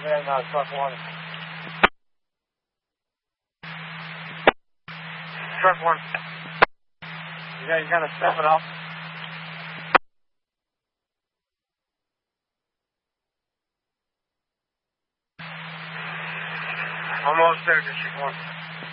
Then truck one. Truck one. You gotta step it up. Almost there, District 1.